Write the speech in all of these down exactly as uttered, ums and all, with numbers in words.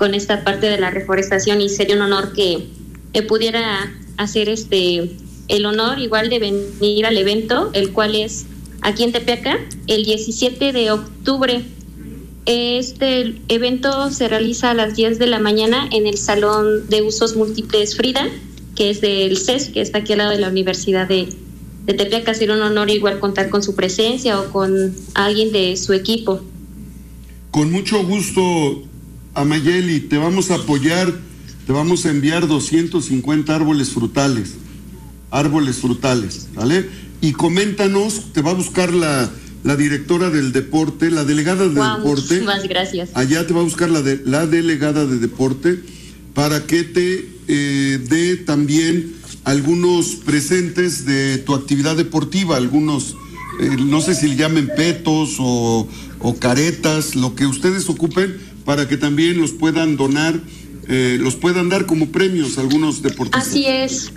con esta parte de la reforestación, y sería un honor que me pudiera hacer este el honor igual de venir al evento, el cual es aquí en Tepeaca, el diecisiete de octubre. Este evento se realiza a las diez de la mañana en el Salón de Usos Múltiples Frida, que es del C E S, que está aquí al lado de la Universidad de, de Tepeaca. Sería un honor igual contar con su presencia o con alguien de su equipo. Con mucho gusto, Amayeli, te vamos a apoyar, te vamos a enviar doscientos cincuenta árboles frutales, árboles frutales, ¿vale? Y coméntanos, te va a buscar la, la directora del deporte, la delegada del wow, deporte. Muchísimas gracias. Allá te va a buscar la, de, la delegada de deporte para que te eh, dé también algunos presentes de tu actividad deportiva, algunos, eh, no sé si le llamen petos o, o caretas, lo que ustedes ocupen, para que también los puedan donar, eh, los puedan dar como premios a algunos deportistas. Así es.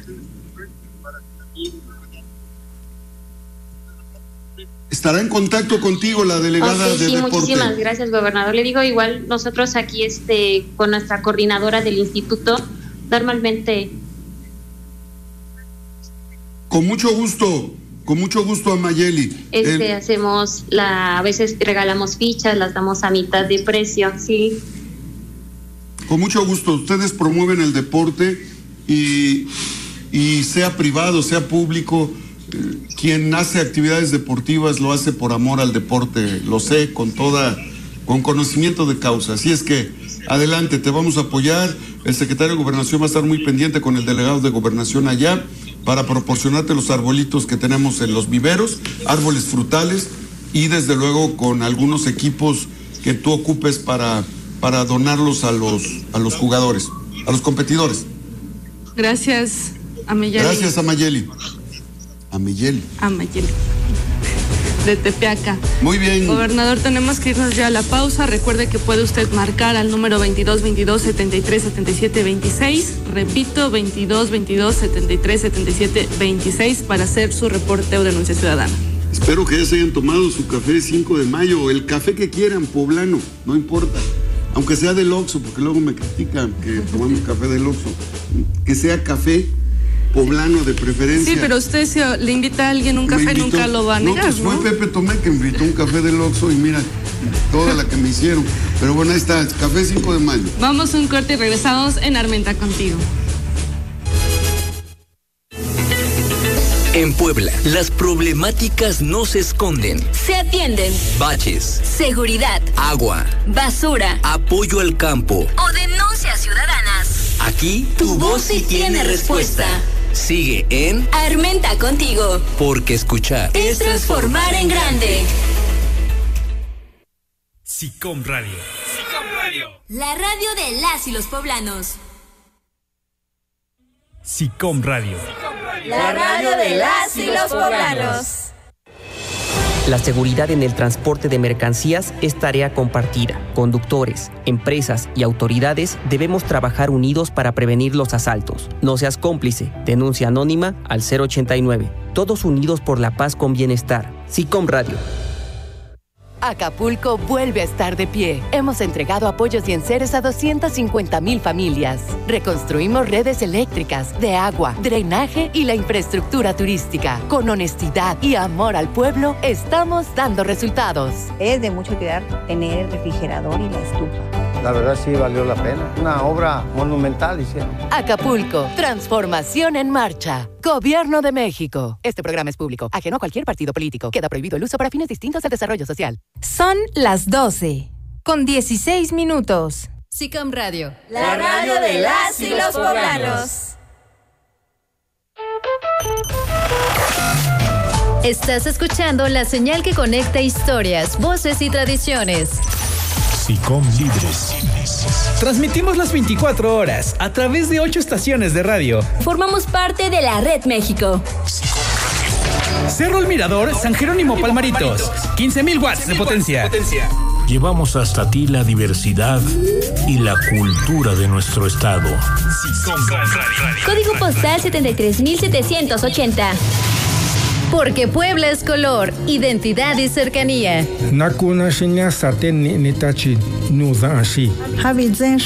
Estará en contacto contigo la delegada okay, de sí, deporte. Muchísimas gracias, gobernador. Le digo, igual nosotros aquí este con nuestra coordinadora del instituto, normalmente. Con mucho gusto, con mucho gusto, Amayeli. Este eh, hacemos la, a veces regalamos fichas, las damos a mitad de precio, sí. Con mucho gusto. Ustedes promueven el deporte y, y sea privado, sea público. Quien hace actividades deportivas lo hace por amor al deporte, lo sé, con toda, con conocimiento de causa. Así es que, adelante, te vamos a apoyar. El secretario de Gobernación va a estar muy pendiente con el delegado de Gobernación allá para proporcionarte los arbolitos que tenemos en los viveros, árboles frutales, y desde luego con algunos equipos que tú ocupes para, para donarlos a los, a los jugadores, a los competidores. Gracias, Amayeli. Gracias, Amayeli. Amayeli. Amayeli. De Tepeaca. Muy bien. Gobernador, tenemos que irnos ya a la pausa. Recuerde que puede usted marcar al número veintidós veintidós setenta y tres setenta y siete veintiséis. Repito, veintidós veintidós setenta y tres setenta y siete veintiséis para hacer su reporte o denuncia ciudadana. Espero que ya se hayan tomado su café cinco de mayo, o el café que quieran, poblano, no importa. Aunque sea del Oxxo, porque luego me critican que tomamos café del Oxxo. Que sea café poblano de preferencia. Sí, pero usted si le invita a alguien un café invitó, nunca lo va a negar, ¿no? Pues fue Pepe Tomé que me invitó un café del Oxxo y mira toda la que me hicieron. Pero bueno, ahí está, café cinco de mayo. Vamos a un corte y regresamos en Armenta Contigo. En Puebla, las problemáticas no se esconden. Se atienden. Baches, seguridad, agua, basura, apoyo al campo o denuncias ciudadanas. Aquí tu, tu voz sí tiene respuesta. Sigue en Armenta Contigo. Porque escuchar es transformar en grande. SICOM Radio. SICOM Radio. La radio de las y los poblanos. SICOM Radio. La radio de las y los poblanos. La seguridad en el transporte de mercancías es tarea compartida. Conductores, empresas y autoridades debemos trabajar unidos para prevenir los asaltos. No seas cómplice. Denuncia anónima al cero ochenta y nueve. Todos unidos por la paz con bienestar. SICOM Radio. Acapulco vuelve a estar de pie. Hemos entregado apoyos y enseres a doscientas cincuenta mil familias. Reconstruimos redes eléctricas, de agua, drenaje y la infraestructura turística. Con honestidad y amor al pueblo, estamos dando resultados. Es de mucho cuidar tener el refrigerador y la estufa. La verdad sí valió la pena. Una obra monumental hicieron. Acapulco, transformación en marcha. Gobierno de México. Este programa es público, ajeno a cualquier partido político. Queda prohibido el uso para fines distintos al desarrollo social. Son las doce, con dieciséis minutos. SICOM Radio. La radio de las y los poblanos. Estás escuchando la señal que conecta historias, voces y tradiciones. SICOM Libres. Transmitimos las veinticuatro horas a través de ocho estaciones de radio. Formamos parte de la Red México. Cerro El Mirador, San Jerónimo Palmaritos. quince mil watts de potencia. Llevamos hasta ti la diversidad y la cultura de nuestro estado. Código postal setenta y tres mil setecientos ochenta. Porque Puebla es color, identidad y cercanía. Nakuna shinya sate ni nitachi nuda ashi. Habizen